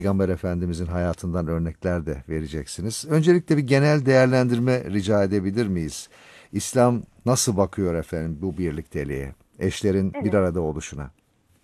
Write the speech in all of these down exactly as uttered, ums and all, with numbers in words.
Peygamber Efendimizin hayatından örnekler de vereceksiniz. Öncelikle bir genel değerlendirme rica edebilir miyiz? İslam nasıl bakıyor efendim bu birlikteliğe, eşlerin bir Evet, arada oluşuna?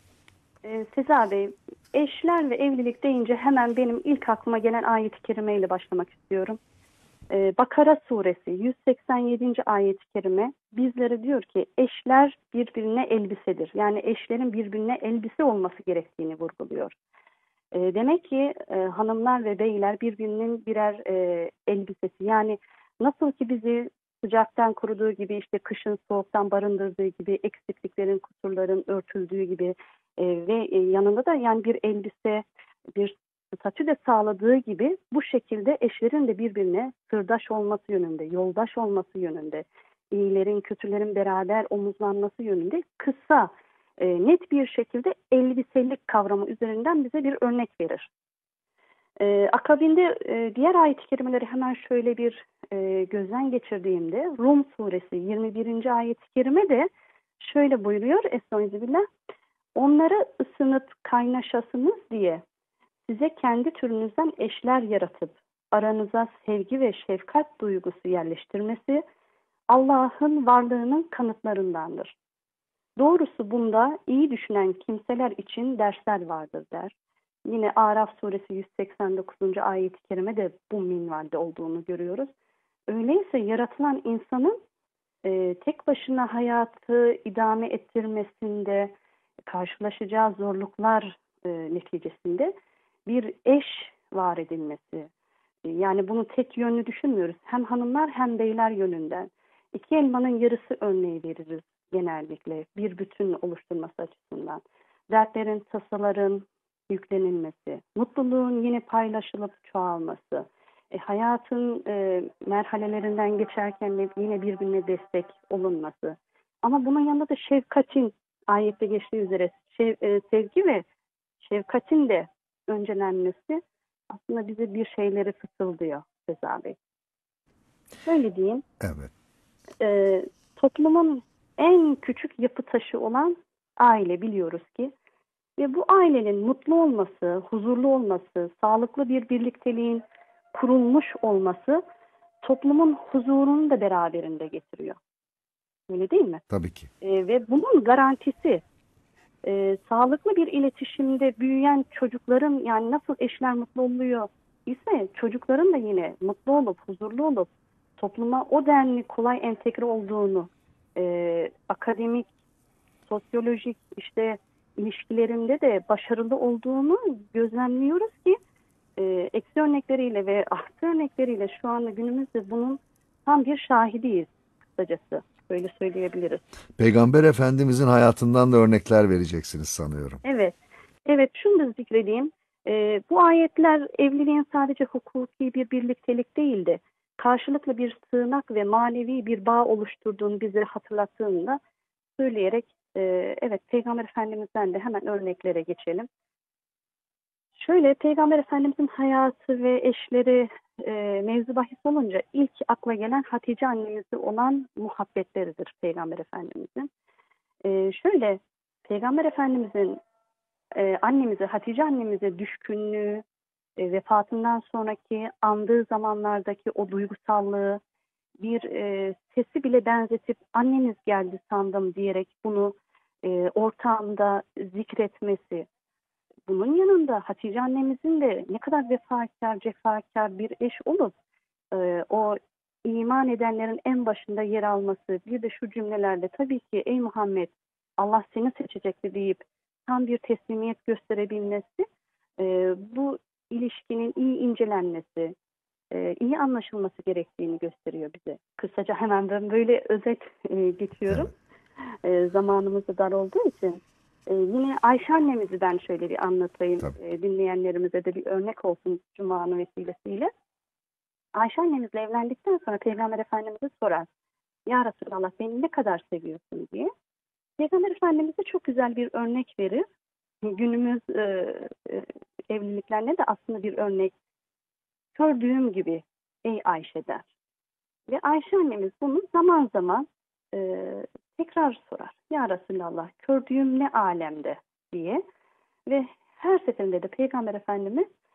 e, Sezai Bey, eşler ve evlilik deyince hemen benim ilk aklıma gelen ayet-i kerimeyle başlamak istiyorum. E, Bakara suresi yüz seksen yedinci ayet-i kerime bizlere diyor ki eşler birbirine elbisedir. Yani eşlerin birbirine elbise olması gerektiğini vurguluyor. E, demek ki e, hanımlar ve beyler birbirinin birer e, elbisesi. Yani nasıl ki bizi sıcaktan koruduğu gibi, işte kışın soğuktan barındırdığı gibi, eksikliklerin, kusurların örtüldüğü gibi e, ve e, yanında da yani bir elbise, bir statü de sağladığı gibi bu şekilde eşlerin de birbirine sırdaş olması yönünde, yoldaş olması yönünde, iyilerin, kötülerin beraber omuzlanması yönünde kısa, e, net bir şekilde elbiselik kavramı üzerinden bize bir örnek verir. E, akabinde e, diğer ayet-i kerimeleri hemen şöyle bir e, gözden geçirdiğimde Rum suresi yirmi birinci ayet-i kerime de şöyle buyuruyor. Estağfirullah. Onlara ısınıp kaynaşasınız diye size kendi türünüzden eşler yaratıp aranıza sevgi ve şefkat duygusu yerleştirmesi Allah'ın varlığının kanıtlarındandır. Doğrusu bunda iyi düşünen kimseler için dersler vardır der. Yine Araf suresi yüz seksen dokuzuncu ayet-i kerime de bu minvalde olduğunu görüyoruz. Öyleyse yaratılan insanın e, tek başına hayatı idame ettirmesinde karşılaşacağı zorluklar e, neticesinde bir eş var edilmesi. E, Yani bunu tek yönlü düşünmüyoruz. Hem hanımlar hem beyler yönünden. İki elmanın yarısı örneği veririz genellikle bir bütün oluşturması açısından. Dertlerin, tasaların yüklenilmesi, mutluluğun yine paylaşılıp çoğalması, e, hayatın e, merhalelerinden geçerken de yine birbirine destek olunması. Ama bunun yanında da şefkatin, ayette geçtiği üzere şev, e, sevgi ve şefkatin de öncelenmesi aslında bize bir şeyleri fısıldıyor Reza Bey. Şöyle diyeyim, Evet. e, toplumun en küçük yapı taşı olan aile biliyoruz ki ve bu ailenin mutlu olması, huzurlu olması, sağlıklı bir birlikteliğin kurulmuş olması toplumun huzurunu da beraberinde getiriyor. Öyle değil mi? Tabii ki. E, ve bunun garantisi e, sağlıklı bir iletişimde büyüyen çocukların, yani nasıl eşler mutlu oluyor ise çocukların da yine mutlu olup huzurlu olup topluma o denli kolay entegre olduğunu, e, akademik, sosyolojik işte ilişkilerinde de başarılı olduğunu gözlemliyoruz ki e, eksi örnekleriyle ve artı örnekleriyle şu anda günümüzde bunun tam bir şahidiyiz kısacası. Böyle söyleyebiliriz. Peygamber Efendimizin hayatından da örnekler vereceksiniz sanıyorum. Evet, evet şunu da zikredeyim. Ee, bu ayetler evliliğin sadece hukuki bir birliktelik değildi. Karşılıklı bir sığınak ve manevi bir bağ oluşturduğunu bize hatırlattığında söyleyerek e, evet Peygamber Efendimiz'den de hemen örneklere geçelim. Şöyle Peygamber Efendimiz'in hayatı ve eşleri e, mevzu bahis olunca ilk akla gelen Hatice annemizle olan muhabbetleridir Peygamber Efendimiz'in. E, şöyle Peygamber Efendimiz'in e, annemize, Hatice annemize düşkünlüğü, e, vefatından sonraki andığı zamanlardaki o duygusallığı, bir e, sesi bile benzetip anneniz geldi sandım diyerek bunu e, ortamda zikretmesi. Bunun yanında Hatice annemizin de ne kadar vefakar, cefakar bir eş olup e, o iman edenlerin en başında yer alması, bir de şu cümlelerde tabii ki ey Muhammed Allah seni seçecekti deyip tam bir teslimiyet gösterebilmesi, e, bu ilişkinin iyi incelenmesi, e, iyi anlaşılması gerektiğini gösteriyor bize. Kısaca hemen ben böyle özet e, geçiyorum. Evet. E, zamanımız da dar olduğu için. E, yine Ayşe annemizi ben şöyle bir anlatayım. Tabii. E, dinleyenlerimize de bir örnek olsun Cuma'nın vesilesiyle. Ayşe annemizle evlendikten sonra Peygamber Efendimiz'e sorar. Ya Resulallah beni ne kadar seviyorsun diye. Peygamber Efendimiz de çok güzel bir örnek verir. Günümüz e, e, evliliklerine de aslında bir örnek. Gördüğüm gibi ey Ayşe der. Ve Ayşe annemiz bunu zaman zaman e, tekrar sorar. Ya Resulallah gördüğüm ne alemde diye. Ve her seferinde de Peygamber Efendimiz